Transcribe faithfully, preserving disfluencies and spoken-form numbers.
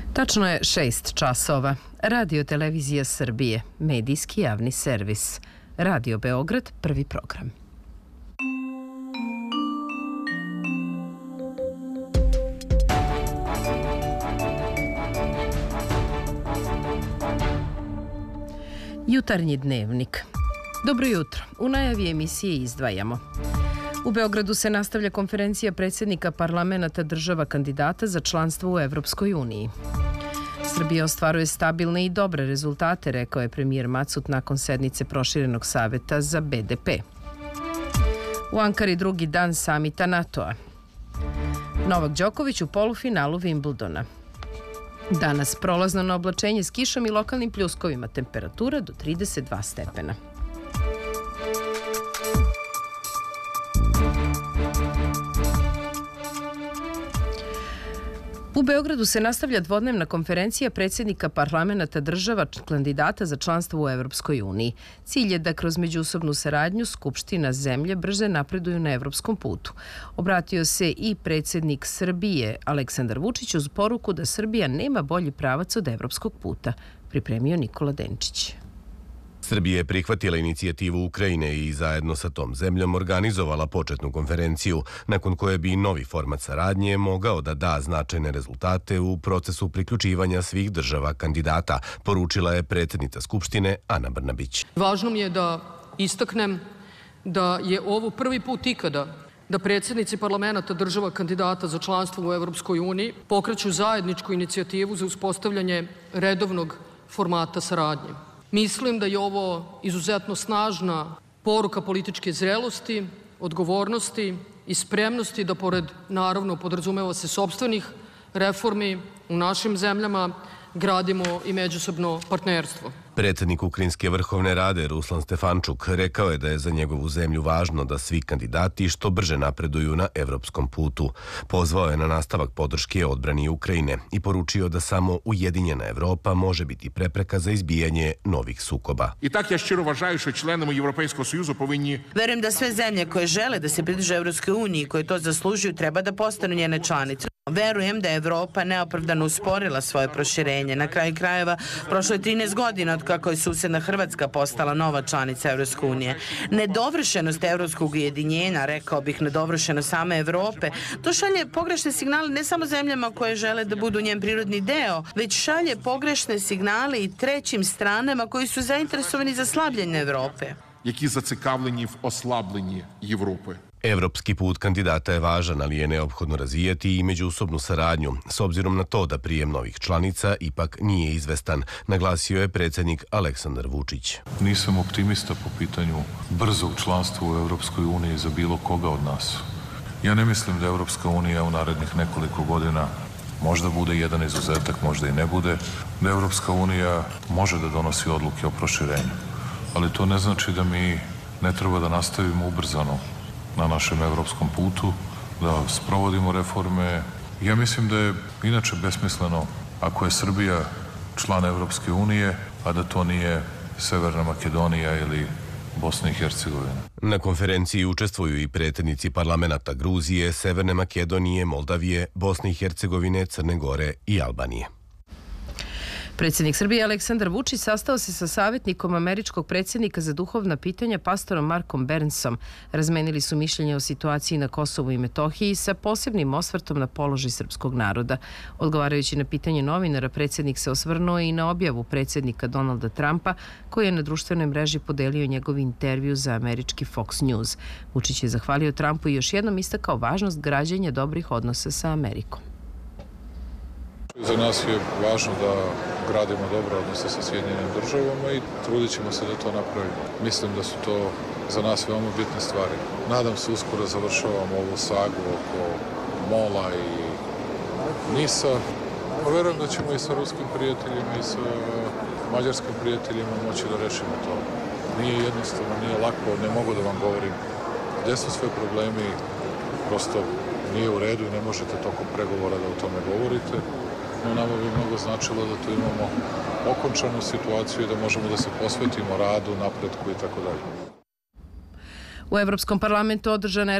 Tačno je šest časova. Radio Televizija Srbije, medijski javni servis. Radio Beograd, prvi program. Jutarnji dnevnik. Dobro jutro. U najavi emisije izdvajamo. U Beogradu se nastavlja konferencija predsjednika parlamenta država kandidata za članstvo u Evropskoj uniji. Srbija ostvaruje stabilne i dobre rezultate, rekao je premijer Macut nakon sednice proširenog saveta za B D P. U Ankari drugi dan samita NATO-a. Novak Đoković u polufinalu Wimbledona. Danas prolazno na oblačenje s kišom i lokalnim pljuskovima, temperatura do trideset dva stepena. U Beogradu se nastavlja dvodnevna konferencija predsjednika parlamenta država kandidata za članstvo u Evropskoj uniji. Cilj je da kroz međusobnu saradnju skupština zemlje brže napreduju na evropskom putu. Obratio se i predsjednik Srbije Aleksandar Vučić uz poruku da Srbija nema bolji pravac od evropskog puta, pripremio Nikola Denčić. Srbija je prihvatila inicijativu Ukrajine i zajedno sa tom zemljom organizovala početnu konferenciju, nakon koje bi novi format saradnje mogao da da značajne rezultate u procesu priključivanja svih država kandidata, poručila je predsjednica Skupštine Ana Brnabić. Važno mi je da istaknem da je ovo prvi put ikada da predsjednici parlamenta država kandidata za članstvo u Evropskoj uniji pokreću zajedničku inicijativu za uspostavljanje redovnog formata saradnje. Mislim da je ovo izuzetno snažna poruka političke zrelosti, odgovornosti i spremnosti da, pored, naravno, podrazumeva se sopstvenih reformi u našim zemljama, gradimo i međusobno partnerstvo. Predsjednik Ukrajinske vrhovne rade Ruslan Stefančuk rekao je da je za njegovu zemlju važno da svi kandidati što brže napreduju na evropskom putu. Pozvao je na nastavak podrške odbrani Ukrajine i poručio da samo ujedinjena Evropa može biti prepreka za izbijanje novih sukoba. I tak ja šćiro važaju što členama Evropskog sojuza povinji... Verujem da sve zemlje koje žele da se pridruže Evropskoj uniji, koje to zaslužuju, treba da postanu njene članice. Verujem da je Evropa neopravdano usporila svoje proširenje. Na kraju krajeva, prošlo je trinaest godina od kako je susedna Hrvatska postala nova članica Evropske unije. Nedovršenost evropskog ujedinjenja, rekao bih nedovršenost same Evrope, to šalje pogrešne signale ne samo zemljama koje žele da budu njen prirodni deo, već šalje pogrešne signale i trećim stranama koji su zainteresovani za slabljenje Evrope. Які зацікавлені в ослабленні Європи. Evropski put kandidata je važan, ali je neophodno razvijati i međusobnu saradnju, s obzirom na to da prijem novih članica ipak nije izvestan, naglasio je predsjednik Aleksandar Vučić. Nisam optimista po pitanju brzog članstva u Evropskoj uniji za bilo koga od nas. Ja ne mislim da Evropska unija u narednih nekoliko godina možda bude jedan izuzetak, možda i ne bude, da Evropska unija može da donosi odluke o proširenju. Ali to ne znači da mi ne treba da nastavimo ubrzano na našem evropskom putu, da sprovodimo reforme. Ja mislim da je inače besmisleno ako je Srbija član Evropske unije, a da to nije Severna Makedonija ili Bosna i Hercegovina. Na konferenciji učestvuju i predsjednici parlamenta Gruzije, Severne Makedonije, Moldavije, Bosne i Hercegovine, Crne Gore i Albanije. Predsjednik Srbije Aleksandar Vučić sastao se sa savjetnikom američkog predsjednika za duhovna pitanja pastorom Markom Bernsom. Razmenili su mišljenje o situaciji na Kosovu i Metohiji sa posebnim osvrtom na položaj srpskog naroda. Odgovarajući na pitanje novinara, predsjednik se osvrnuo i na objavu predsjednika Donalda Trumpa, koji je na društvenoj mreži podelio njegov intervju za američki Fox News. Vučić je zahvalio Trumpu i još jednom istakao važnost građenja dobrih odnosa sa Amerikom. Za nas je važno da gradimo dobre odnose sa Sjedinjenim državama i trudit ćemo se da to napravimo. Mislim da su to za nas veoma bitne stvari. Nadam se uskoro završavamo ovu sagu oko Mola i Nisa. Verujem da ćemo i sa ruskim prijateljima i sa mađarskim prijateljima moći da rešimo to. Nije jednostavno, nije lako, ne mogu da vam govorim gdje su sve problemi, prosto nije u redu i ne možete tokom pregovora da o tome govorite. No, nama bi mnogo značilo da tu imamo okončanu situaciju i da možemo da se posvetimo radu, napretku i tako dalje. U Evropskom parlamentu održana je